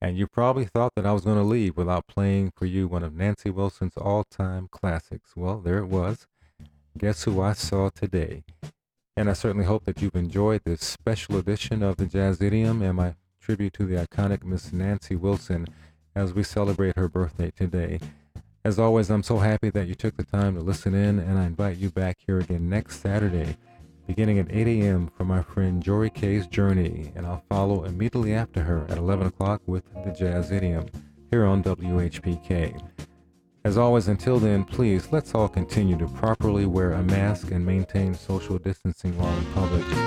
And you probably thought that I was going to leave without playing for you one of Nancy Wilson's all-time classics. Well, there it was. Guess who I saw today? And I certainly hope that you've enjoyed this special edition of the Jazz Idiom and my tribute to the iconic Miss Nancy Wilson as we celebrate her birthday today. As always, I'm so happy that you took the time to listen in, and I invite you back here again next Saturday, beginning at 8 a.m. for my friend Jory Kay's Journey, and I'll follow immediately after her at 11 o'clock with the Jazz Idiom here on WHPK. As always, until then, please, let's all continue to properly wear a mask and maintain social distancing while in public.